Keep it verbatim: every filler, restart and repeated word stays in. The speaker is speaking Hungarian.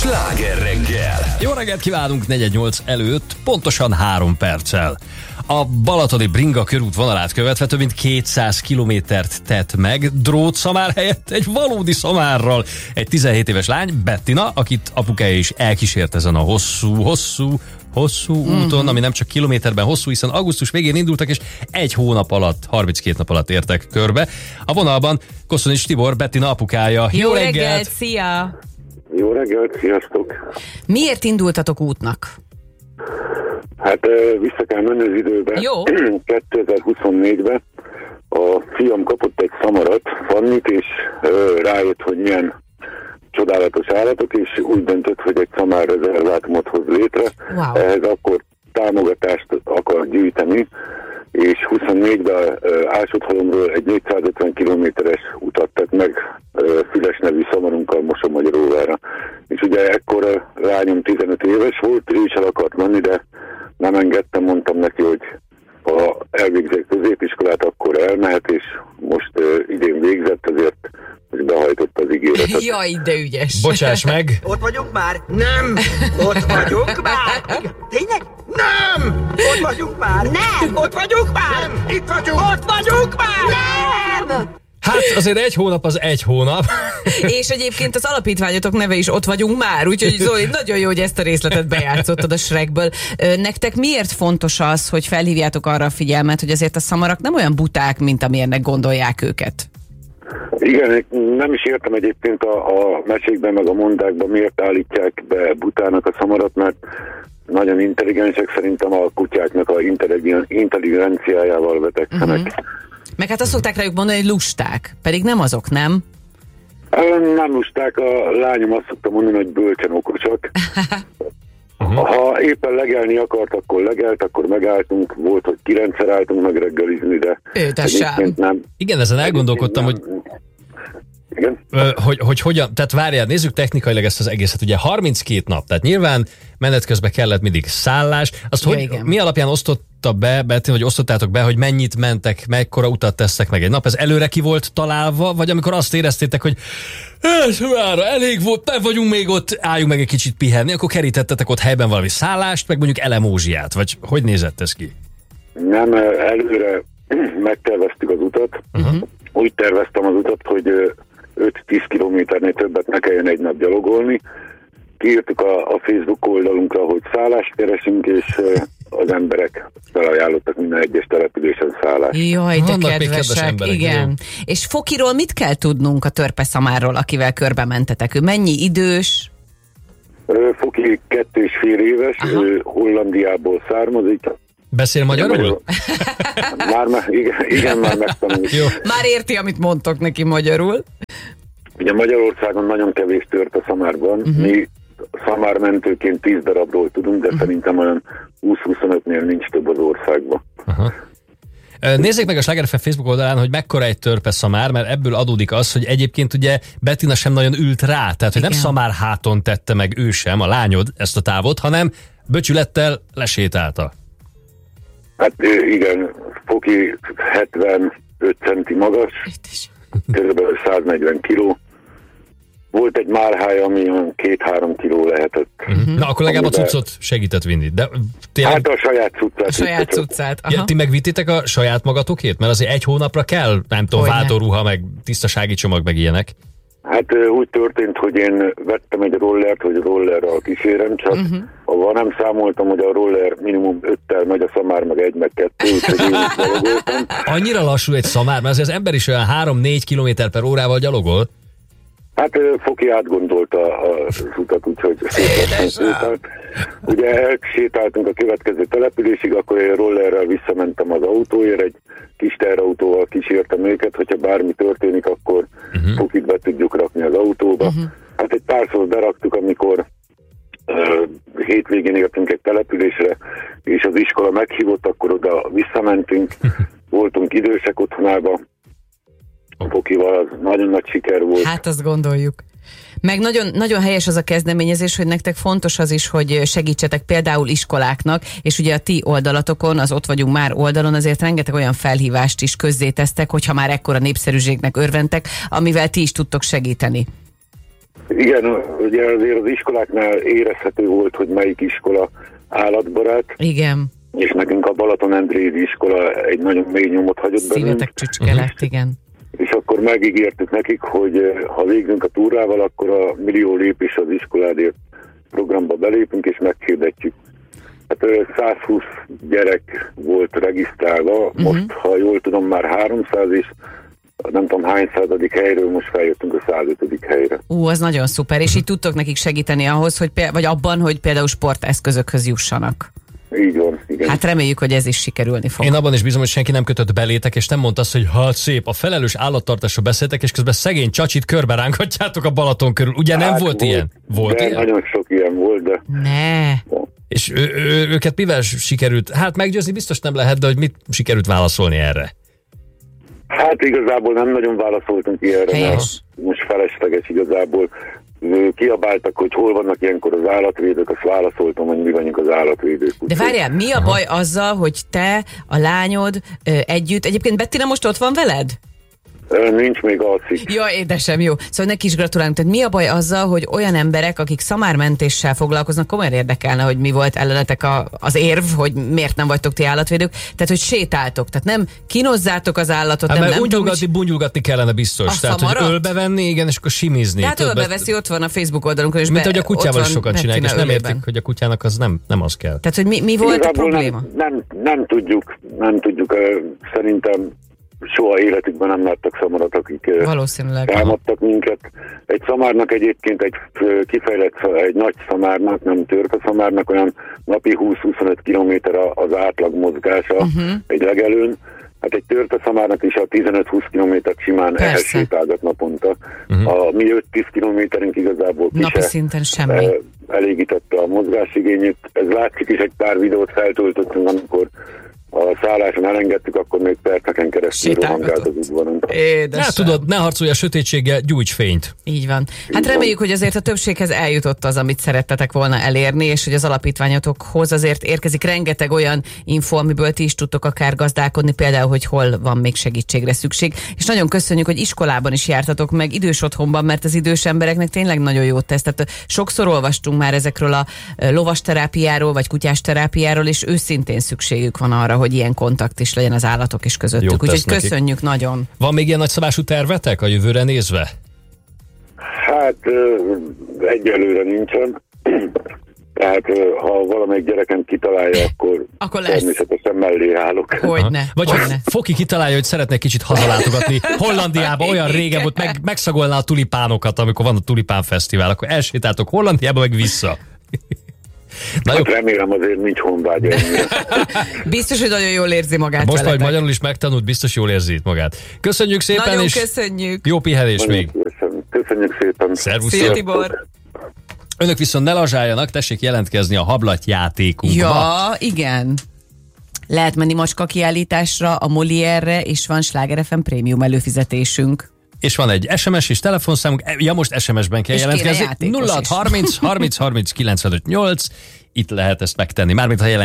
Sláger reggel! Jó reggelt kívánunk negyven nyolc előtt, pontosan három perccel. A balatoni Bringa körút vonalát követve több mint kétszáz kilométert tett meg drótszamár helyett egy valódi szamárral. Egy tizenhét éves lány, Bettina, akit apukája is elkísért ezen a hosszú, hosszú, hosszú mm. úton, ami nem csak kilométerben hosszú, hiszen augusztus végén indultak, és egy hónap alatt, harminckét nap alatt értek körbe. A vonalban Koszonics Tibor, Bettina apukája. Jó, Jó reggelt! reggelt! Szia! Jó reggelt, sziasztok! Miért indultatok útnak? Hát vissza kell menni az időbe. Jó. kétezer-huszonnégyben a fiam kapott egy szamarat, Fannit, és rájött, hogy milyen csodálatos állatok, és úgy döntött, hogy egy szamárrezervátumot hoz létre. Wow. Ehhez akkor támogatást akar gyűjteni, és huszonnégyben Ásotthalomról egy négyszázötven kilométeres utat tett meg Füles nevű szamarunkkal Mosonmagyaróvára. És ugye ekkor a lányom tizenöt éves volt, ő is el akart menni, de nem engedtem, mondtam neki, hogy ha elvégzett középiskolát, akkor elmehet, és most uh, idén végzett, ezért most behajtott az ígéretet. Jaj, de ügyes. Bocsáss meg! Ott vagyunk már? Nem! Ott vagyunk már? Tényleg? Nem! Ott vagyunk már? Nem! Ott vagyunk már? Nem! Itt vagyunk! Ott vagyunk már? Nem! Hát azért egy hónap az egy hónap. És egyébként az alapítványotok neve is Ott vagyunk már, úgyhogy Zoli, nagyon jó, hogy ezt a részletet bejátszottad a Shrekből. Nektek miért fontos az, hogy felhívjátok arra a figyelmet, hogy azért a szamarak nem olyan buták, mint amilyennek gondolják őket? Igen, nem is értem egyébként a, a mesékben, meg a mondákban, miért állítják be butának a szamarat, mert nagyon intelligensek, szerintem a kutyáknak a intelligen, intelligenciájával vetekszenek. Uh-huh. Meg hát azt szokták rájuk mondani, hogy lusták, pedig nem azok, nem? Nem lusták, a lányom azt szokta mondani, hogy bölcsen okosak. Uh-huh. Ha éppen legelni akart, akkor legelt, akkor megálltunk, volt, hogy kilencszer álltunk meg reggelizni, de egyébként nem. Igen, ezen elgondolkodtam, hogy Igen? Hogy, hogy hogyan, tehát várjál, nézzük technikailag ezt az egészet, ugye harminckét nap, tehát nyilván menet közben kellett mindig szállás, azt ja, hogy, igen. Mi alapján osztotta be, Betty, vagy osztottátok be, hogy mennyit mentek, mekkora utat tesztek meg egy nap, ez előre ki volt találva, vagy amikor azt éreztétek, hogy ez már elég volt, nem vagyunk még ott, álljunk meg egy kicsit pihenni, akkor kerítettetek ott helyben valami szállást, meg mondjuk elemózsiát, vagy hogy nézett ez ki? Nem, előre megterveztük az utat, uh-huh. úgy terveztem az utat, hogy öt-tíz kilométernél többet ne kelljen egy nap gyalogolni. Kiírtuk a, a Facebook oldalunkra, hogy szállást keresünk, és az emberek felajánlottak minden egyes településen szállást. Jaj, de Vannak még kedvesek, kedves emberek, igen. Jó. És Fokiról mit kell tudnunk a törpeszamárról, akivel körbe mentetek? Ő mennyi idős? Foki kettő és fél éves, ő Hollandiából származik. Beszél magyarul? Már, már, igen, igen, már megtanult. Már érti, amit mondtok neki magyarul. Ugye Magyarországon nagyon kevés törpeszamár van. Uh-huh. Mi szamármentőként tíz darabról tudunk, de uh-huh. szerintem olyan húsz-huszonötnél nincs több az országban. Uh-huh. Nézzék meg a Sláger ef em Facebook oldalán, hogy mekkora egy törpeszamár, mert ebből adódik az, hogy egyébként ugye Bettina sem nagyon ült rá, tehát hogy nem szamár háton tette meg ő sem, a lányod ezt a távot, hanem böcsülettel lesétálta. Hát igen, Foki hetvenöt centi magas, körülbelül száznegyven kiló. Volt egy márhája, ami olyan két-három kiló lehetett. Uh-huh. Na, akkor legalább a cuccot segített vinni. De tényleg... Hát a saját cuccát. A saját cuccát. Ja, ti megvittétek a saját magatokét? Mert azért egy hónapra kell, nem tudom, váltóruha, meg tisztasági csomag, meg ilyenek. Hát úgy történt, hogy én vettem egy rollert, hogy rollerral kísérem, csak uh-huh. ahol nem számoltam, hogy a roller minimum öttel megy, a szamár meg egy, meg kettő, úgyhogy én is gyalogoltam. Annyira lassú egy szamár, mert azért az ember is olyan három-négy kilométer per órával gyalogol. Hát Foki átgondolta az utat, úgyhogy sétált. Ugye elsétáltunk a következő településig, akkor én rollerrel visszamentem az autóért, egy kis terautóval kísértem őket, hogyha bármi történik, akkor uh-huh. Fokit be tudjuk rakni az autóba. Uh-huh. Hát egy párszor beraktuk, amikor uh, hétvégén értünk egy településre, és az iskola meghívott, akkor oda visszamentünk, voltunk idősek otthonába, Fokival az nagyon nagy siker volt. Hát azt gondoljuk. Meg nagyon, nagyon helyes az a kezdeményezés, hogy nektek fontos az is, hogy segítsetek például iskoláknak, és ugye a ti oldalatokon, az Ott vagyunk már oldalon azért rengeteg olyan felhívást is közzétesztek, hogyha már ekkora népszerűségnek örventek, amivel ti is tudtok segíteni. Igen, ugye azért az iskoláknál érezhető volt, hogy melyik iskola állatbarát. Igen. És nekünk a Balatonendrézi iskola egy nagyon mély nyomot hagyott bennünk. Szívetek csücske lett, igen. És akkor megígértük nekik, hogy ha végzünk a túrával, akkor a millió lépés az iskoládért programba belépünk és meghirdetjük. Hát százhúsz gyerek volt regisztrálva, uh-huh. Most, ha jól tudom, már háromszáz, és nem tudom hány századik helyről, most feljöttünk a százötödik helyre. Ú, az nagyon szuper, és így tudtok nekik segíteni ahhoz, hogy vagy abban, hogy például sporteszközökhöz jussanak. Így van, igen. Hát reméljük, hogy ez is sikerülni fog. Én abban is bízom, hogy senki nem kötött belétek, és nem mondta azt, hogy hát szép, a felelős állattartásról beszéltek, és közben szegény csacsit körbe ránkatjátok a Balaton körül. Ugye nem hát volt, volt ilyen? Volt de ilyen? Nagyon sok ilyen volt, de... Ne. És ő, ő, őket mivel sikerült? Hát meggyőzni biztos nem lehet, de hogy mit sikerült válaszolni erre? Hát igazából nem nagyon válaszoltunk ilyenre, mert most felesleges igazából. Kiabáltak, hogy hol vannak ilyenkor az állatvédők, azt válaszoltam, hogy mi vagyunk az állatvédők. De várjál, mi a baj azzal, hogy te, a lányod ö, együtt, egyébként Bettina most ott van veled? Nincs, még alszik. Ja, édesem, jó. Szóval neki is gratulálunk. Tehát mi a baj azzal, hogy olyan emberek, akik szamármentéssel foglalkoznak, komolyan érdekelne, hogy mi volt ellenetek a, az érv, hogy miért nem vagytok ti állatvédők. Tehát, hogy sétáltok. Tehát nem kínozzzátok az állatot, hát nem, nem bungyulgatni, tudom, bungyulgatni kellene biztos. Tehát, szamarat? hogy ölbevenni, igen, és akkor simizni. Tehát ölbeveszi, ott van a Facebook oldalunkon. És mint be, hogy a kutyával is sokan csinálják, és nem ölében. értik, hogy a kutyának az nem, nem az kell. Tehát, hogy mi, mi volt igazából a probléma? Nem, nem, nem tudjuk, nem tudjuk. Szerintem soha életükben nem láttak szamarat, akik valószínűleg támadtak minket. Egy szamárnak egyébként, egy kifejlett, egy nagy szamárnak, nem törpe szamárnak, olyan napi húsz-huszonöt kilométer az átlag mozgása uh-huh. egy legelőn. Hát egy törpe szamárnak is a tizenöt-húsz kilométert simán ehhez sétálgat naponta. Uh-huh. A mi öt-tíz kilométerünk igazából napi szinten semmi. Elégítette a mozgásigényét. Ez látszik is, egy pár videót feltöltöttünk, amikor a szálláson elengedtük, akkor még perceken keresztül rohangált az udvaron. Hát tudod, ne harcolj a sötétséggel, gyújts fényt. Így van. Hát reméljük, hogy azért a többséghez eljutott az, amit szerettetek volna elérni, és hogy az alapítványotokhoz azért érkezik rengeteg olyan info, amiből ti is tudtok akár gazdálkodni, például, hogy hol van még segítségre szükség. És nagyon köszönjük, hogy iskolában is jártatok, meg idős otthonban, mert az idős embereknek tényleg nagyon jót tesz. Tehát sokszor olvastunk már ezekről a lovasterápiáról, vagy kutyásterápiáról, és őszintén szükségük van arra, hogy ilyen kontakt is legyen az állatok is közöttük. Úgyhogy köszönjük nekik. Nagyon. Van még ilyen nagyszabású tervetek a jövőre nézve? Hát egyelőre nincsen. Tehát ha valamelyik gyerekem kitalálja, akkor, akkor természetesen mellé állok. Hogyne. Vagy Hogyne. Foki kitalálja, hogy szeretne kicsit hazalátogatni Hollandiába, olyan régen volt, meg, megszagolná a tulipánokat, amikor van a tulipán fesztivál, akkor elsétáltok Hollandiába, meg vissza. Na hát remélem azért nincs honvágya. Biztos, hogy nagyon jól érzi magát. Most, veletek. hogy magyarul is megtanult, biztos jól érzi itt magát. Köszönjük szépen, nagyon és köszönjük. Jó pihenés még. Köszönjük szépen. Szervusz. Szia, Tibor. Önök viszont ne lazsáljanak, tessék jelentkezni a hablatjátékunkba. Ja, igen. Lehet menni macska kiállításra, a Molière-re, és van Sláger ef em prémium előfizetésünk. És van egy es em es és telefonszámunk, ja most es em es-ben kell és jelentkezni. nulla hat harminc harminc harminc kilencvenöt nyolc, itt lehet ezt megtenni. Mármint ha jelent